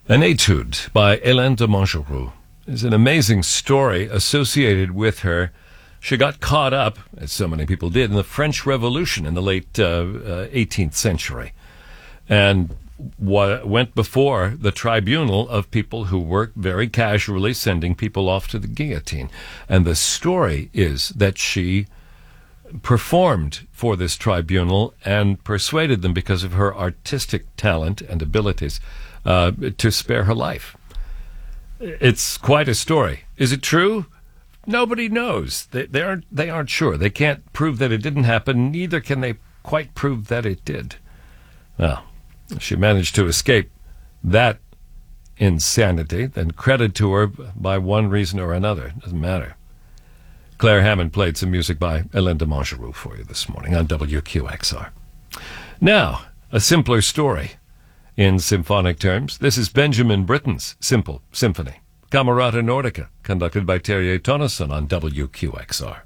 An Etude by Hélène de Montgeroux is an amazing story associated with her. She got caught up, as so many people did, in the French Revolution in the late 18th century and went before the tribunal of people who were very casually sending people off to the guillotine. And the story is that she performed for this tribunal and persuaded them, because of her artistic talent and abilities, to spare her life. It's quite a story. Is it true? Nobody knows. They aren't sure. They can't prove that it didn't happen. Neither can they quite prove that it did. Well, she managed to escape that insanity, then credit to her by one reason or another. Doesn't matter. Claire Hammond played some music by Hélène de Montgeroux for you this morning on WQXR. Now, a simpler story in symphonic terms. This is Benjamin Britten's Simple Symphony, Camerata Nordica, conducted by Terje Tonnesson on WQXR.